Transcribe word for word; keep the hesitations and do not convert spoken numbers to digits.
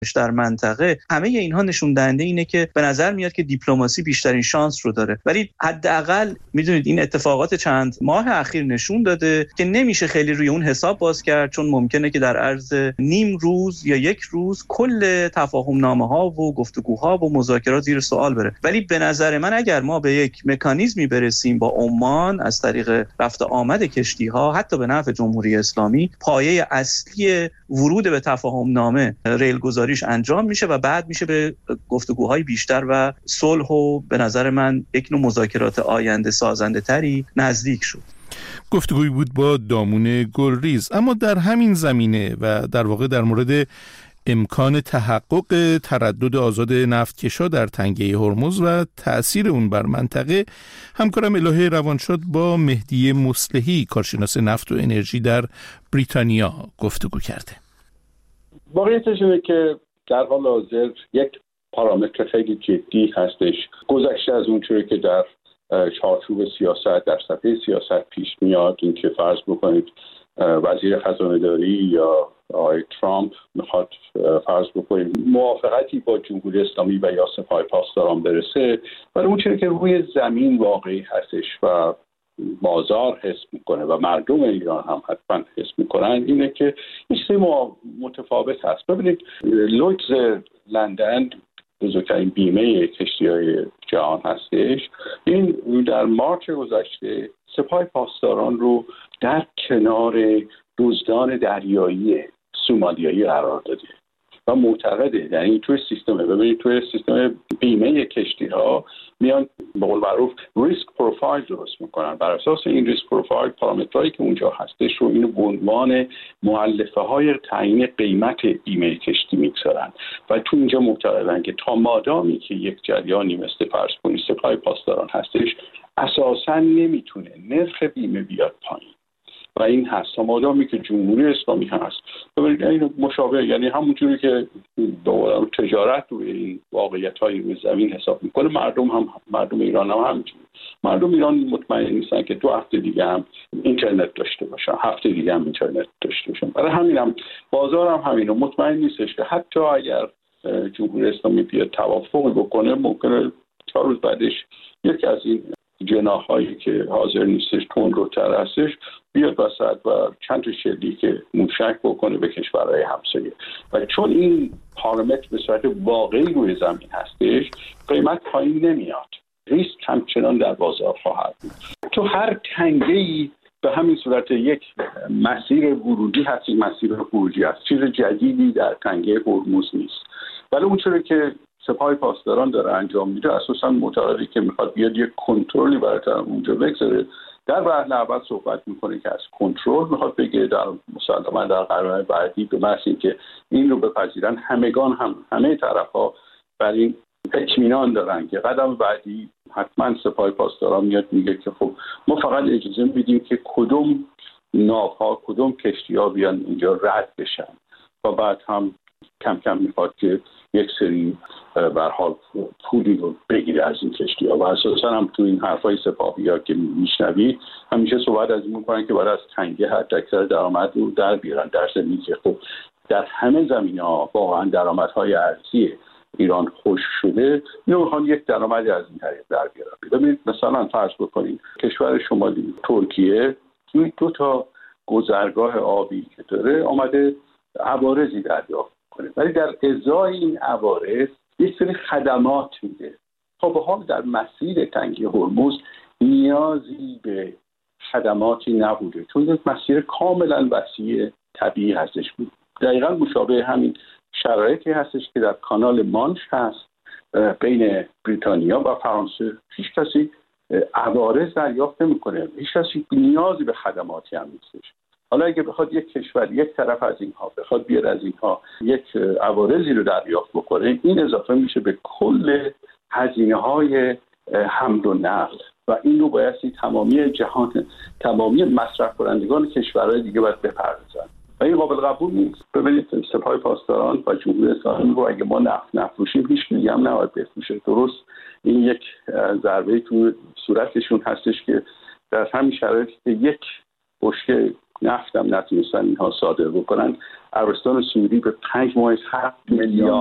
در منطقه، همه اینها نشون دهنده اینه که به نظر میاد که دیپلماسی بیشترین شانس رو داره. ولی حداقل میدونید این اتفاقات چند ماه اخیر نشون داده که نمیشه خیلی روی اون حساب باز کرد، چون ممکنه که در عرض نیم روز یا یک روز کل تفاهم نامه ها و گفتگوها و مذاکرات زیر سوال بره. ولی به نظر من اگر ما به یک مکانیزمی برسیم با عمان از طریق رفت آمد کشتی ها، حتی به نفع جمهوری اسلامی، پایه اصلی ورود به تفاهم نامه ریل گذاریش انجام میشه و بعد میشه به گفتگوهای بیشتر و صلح و به نظر من یک نوع مذاکرات آینده سازنده تری نزدیک شد. گفتگویی بود با دامون گلریز. اما در همین زمینه و در واقع در مورد امکان تحقق تردد آزاد نفتکشا در تنگه هرمز و تأثیر اون بر منطقه، همکارم الهه روانشاد با مهدی مصلحی، کارشناس نفت و انرژی در بریتانیا، گفتگو کرده. واقعیتش اینه که در حال حاضر یک پارامتر خیلی جدی هستش، گذشته از اون چیزی که در چارچوب سیاست در صفحه سیاست پیش میاد، این که فرض بکنید وزیر خزانه‌داری یا آقای ترامپ میخواد فرض بکنید موافقتی با جمهوری اسلامی و یا سپاه پاسداران برسه، ولی اون چیزی که روی زمین واقعی هستش و بازار حس میکنه و مردم ایران هم حتما حس میکنن اینه که این چیز متفاوت هست. ببینید لویدز لندن بزرگترین بیمه کشتی‌های جهان هستش. این در مارچ گذشته سپاه پاسداران رو در کنار دزدان دریایی سومالیایی قرار داده و معتقده، یعنی توی سیستم ببینید توی سیستم بیمه کشتی‌ها میان به قول معروف ریسک پروفایل درست میکنن، بر اساس این ریسک پروفایل پارامترهایی که اونجا هستش رو اینو به عنوان مؤلفه های تعیین قیمت بیمه کشتی میگذارن و تو اینجا معتقدن که تا مادامی که یک جریانی مثل فرض کنید سپاه پاسداران هستش اساسا نمیتونه نرخ بیمه بیاد پایین و این هست تا مادامی که جمهوری اسلامی هست. ببینید این مشابه، یعنی همونجوری که به تجارت روی این واقعیت‌های روی زمین حساب میکنه، مردم هم مردم ایران هم همینجوری. مردم ایران مطمئن نیستن که دو هفته دیگه هم اینترنت داشته باشن، هفته دیگه هم اینترنت داشته باشن. برای همین هم بازار هم همینو مطمئن نیستش که حتی اگر جمهوری اسلامی بیاد توافق بکنه، ممکنه چهار روز بعدش یکی از این جناح‌هایی که حاضر نیستش تندروتر هستش بیاد وسط و چند تا شلیک موشک بکنه به کشورهای همسایه و چون این پارامتر به صورت واقعی روی زمین هستش قیمت پایین نمیاد، ریسک همچنان در بازار خواهد بود. تو هر تنگه‌ای به همین صورت یک مسیر ورودی هست، یک مسیر خروجی هست، چیز جدیدی در تنگه هرمز نیست. ولی اون چیزی که سپاه پاسداران داره انجام میده اساسا معتقده که میخواد بیاد یک کنترلی برای اونجا بگذاره. در وهله اول صحبت میکنه که از کنترل میخواد بگه، در مسلما در قرار بعدی به محض اینکه این رو بپذیرن همگان هم همه طرف‌ها بر این اطمینان دارن که قدم بعدی حتما سپاه پاسداران میاد میگه که خب ما فقط اجازه میدیم که کدوم ناوها کدوم کشتی‌ها بیان اینجا رد بشن و بعد هم کم کم میخواد که یک سری به هر حال پولی رو بگیره از این کشتی‌ها و اساسا هم تو این حرفای سپاهی‌ها که میشنوید همیشه صحبت از این میکنن که برای از تنگه حد اکثر درآمد رو در بیارن، در ضمنی که خب در همه زمینه‌ها واقعا درآمدهای ارزی ایران خوش شده، اینو میخوان یک درآمدی از این طریق در بیارن. ببینید مثلا فرض بکنید کشور شمالی ترکیه توی دو تا گذرگاه آبی که داره آمده عوارضی دریافت کنه، ولی در ازای این عوارض یک سری خدمات میده. خب به حال در مسیر تنگه هرمز نیازی به خدماتی نبوده چون یک مسیر کاملا وسیع طبیعی هستش. بود دقیقا مشابه همین شرایطی هستش که در کانال مانش هست بین بریتانیا و فرانسه. هیچ کسی عوارض دریافت نمیکنه، هیچ کسی نیازی به خدماتی هم نیستش. حالا اگه بخواد یک کشور یک طرف از اینها بخواد بیاد از اینها یک عوارضی رو دریافت بکنه، این اضافه میشه به کل هزینه‌های حمل و نقل و این رو بایستی تمامی جهان تمامی مصرف کنندگان کشورهای دیگه باید بپردازن و این قابل قبول نیست. ببینید سپاه پاسداران و جمهوری اسلامی رو اگه ما نفت نفروشیم هیچ کی هم نباید بفروشه. درست این یک ضربه تو صورتشون هستش که در همین شرایطی که یک بشکه نفت هم نتونستن اینها صادر بکنن. عربستان سعودی به پنج ماه هفت میلیارد